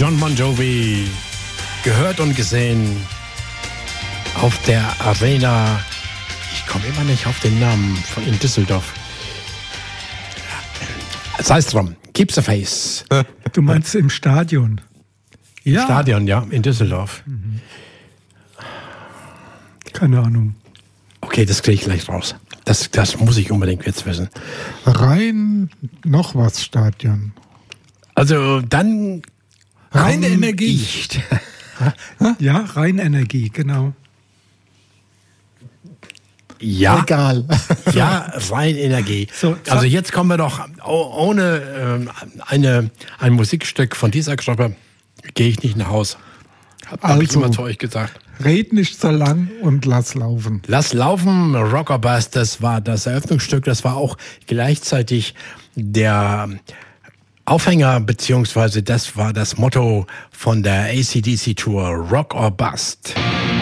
John Bon Jovi, gehört und gesehen auf der Arena. Ich komme immer nicht auf den Namen in Düsseldorf. Sei es drum. Keep the Face. Du meinst im Stadion? Ja. Im Stadion, ja, in Düsseldorf. Keine Ahnung. Okay, das kriege ich gleich raus. Das muss ich unbedingt jetzt wissen. Rhein noch was Stadion. Also dann Rhein-Energie. Ja, Rhein-Energie, genau. Ja, egal. Ja, Rhein-Energie. So, also jetzt kommen wir doch ohne ein Musikstück von dieser Gruppe gehe ich nicht nach Hause. Hab ich immer zu euch gesagt. Red nicht so lang und lass laufen. Lass laufen, Rock or Bust, das war das Eröffnungsstück, das war auch gleichzeitig der Aufhänger, beziehungsweise das war das Motto von der AC/DC Tour, Rock or Bust.